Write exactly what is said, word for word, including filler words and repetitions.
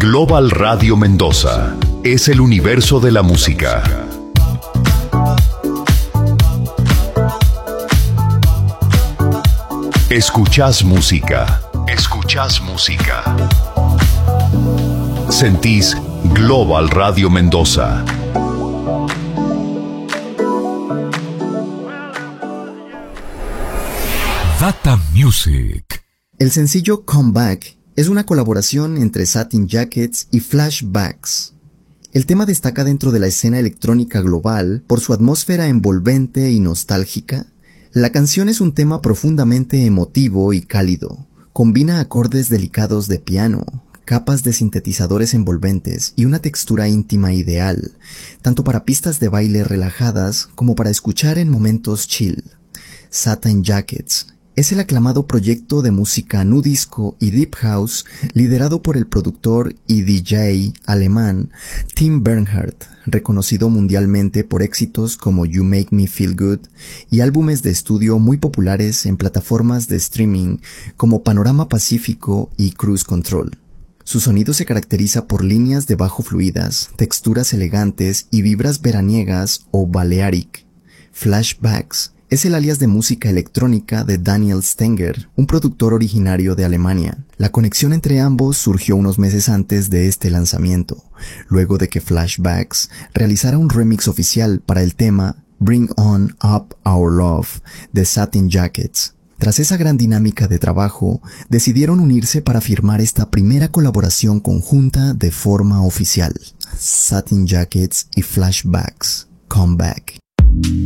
Global Radio Mendoza es el universo de la música. Escuchás música. Escuchás música. Sentís Global Radio Mendoza. Data Music. El sencillo Come Back es una colaboración entre Satin Jackets y Flashbacks. El tema destaca dentro de la escena electrónica global por su atmósfera envolvente y nostálgica. La canción es un tema profundamente emotivo y cálido. Combina acordes delicados de piano, capas de sintetizadores envolventes y una textura íntima ideal, tanto para pistas de baile relajadas como para escuchar en momentos chill. Satin Jackets es el aclamado proyecto de música nu disco y deep house liderado por el productor y D J alemán Tim Bernhardt, reconocido mundialmente por éxitos como You Make Me Feel Good y álbumes de estudio muy populares en plataformas de streaming como Panorama Pacífico y Cruise Control. Su sonido se caracteriza por líneas de bajo fluidas, texturas elegantes y vibras veraniegas o Balearic. Flashbacks es el alias de música electrónica de Daniel Stenger, un productor originario de Alemania. La conexión entre ambos surgió unos meses antes de este lanzamiento, luego de que Flashbacks realizara un remix oficial para el tema Bring On Up Our Love de Satin Jackets. Tras esa gran dinámica de trabajo, decidieron unirse para firmar esta primera colaboración conjunta de forma oficial. Satin Jackets y Flashbacks, Come Back.